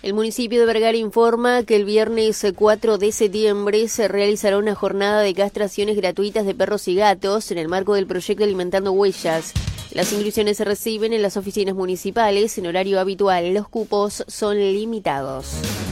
El municipio de Vergara informa que el viernes 4 de septiembre se realizará una jornada de castraciones gratuitas de perros y gatos en el marco del proyecto Alimentando Huellas. Las inscripciones se reciben en las oficinas municipales en horario habitual. Los cupos son limitados.